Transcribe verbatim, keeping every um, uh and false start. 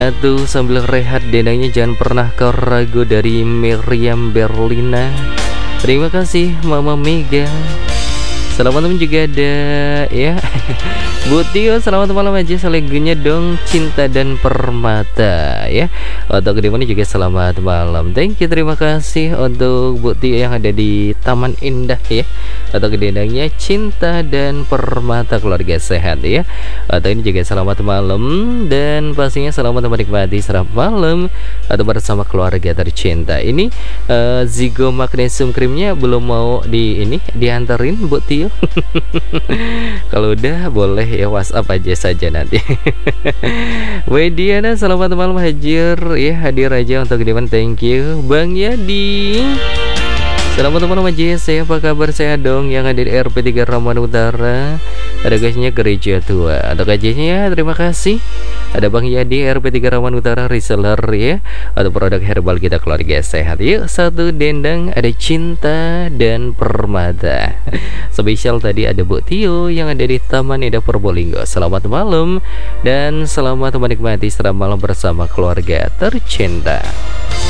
Aduh, sambil rehat dendangnya jangan pernah kau ragu dari Miriam Berlina. Terima kasih Mama Mega. Selamat malam juga ada ya Bu Tio, selamat malam aja lagunya dong, Cinta dan Permata ya. Untuk Dimana juga selamat malam. Thank you, terima kasih untuk Bu Tio yang ada di Taman Indah ya. Atau kedendangnya Cinta dan Permata, keluarga sehat ya. Atau ini juga selamat malam dan pastinya selamat menikmati selamat malam atau bersama keluarga tercinta. Ini uh, Zigo Magnesium Creamnya belum mau di ini diantarin Bu Tio. Kalau udah boleh ya WhatsApp aja saja nanti. Wediana selamat malam hadir ya, hadir aja untuk Diman. Thank you Bang Yadi. Selamat malam aja, saya apa kabar, sehat dong. Yang ada di R P tiga Raman Utara, ada guysnya Gereja Tua, ada gajinya, terima kasih. Ada Bang Yadi R P tiga Raman Utara reseller ya, atau produk herbal kita keluarga sehat. Yuk satu dendang, ada Cinta dan Permata. Spesial tadi ada Bu Tio yang ada di Taman Indah Probolinggo. Selamat malam dan selamat menikmati selamat malam bersama keluarga tercinta.